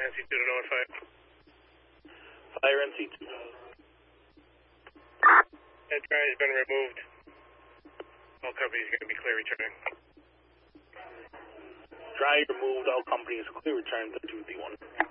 NC2 to notify. Fire NC2. That dry has been removed. All companies are going to be clear returning. Dry removed, all companies clear return to 231.